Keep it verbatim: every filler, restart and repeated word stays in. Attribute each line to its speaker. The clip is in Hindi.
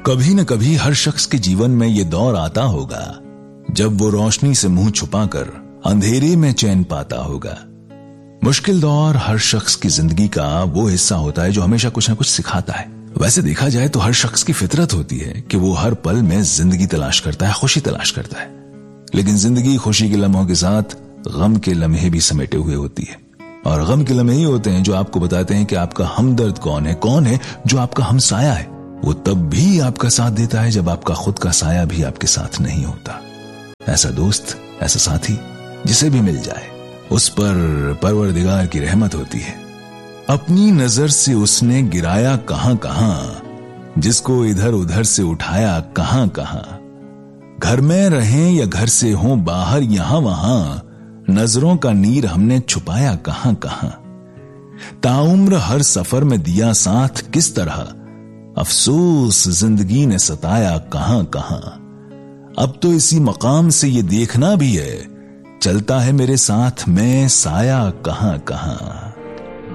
Speaker 1: कभी न कभी हर शख्स के जीवन में ये दौर आता होगा जब वो रोशनी से मुंह छुपाकर अंधेरे में चैन पाता होगा। मुश्किल दौर हर शख्स की जिंदगी का वो हिस्सा होता है जो हमेशा कुछ न कुछ सिखाता है। वैसे देखा जाए तो हर शख्स की फितरत होती है कि वो हर पल में जिंदगी तलाश करता है, खुशी तलाश करता है, लेकिन जिंदगी खुशी के लम्हों के साथ गम के लम्हे भी समेटे हुए होती है। और गम के लम्हे ही होते हैं जो आपको बताते हैं कि आपका हमदर्द कौन है, कौन है जो आपका हमसाया है। वो तब भी आपका साथ देता है जब आपका खुद का साया भी आपके साथ नहीं होता। ऐसा दोस्त, ऐसा साथी जिसे भी मिल जाए उस पर परवरदिगार की रहमत होती है। अपनी नजर से उसने गिराया कहां कहां, जिसको इधर उधर से उठाया कहां कहां। घर में रहें या घर से हों बाहर, यहां वहां नजरों का नीर हमने छुपाया कहां कहां। ताउम्र हर सफर में दिया साथ किस तरह, अफसोस जिंदगी ने सताया कहां कहां। अब तो इसी मकाम से ये देखना भी है, चलता है मेरे साथ मैं साया कहां कहां।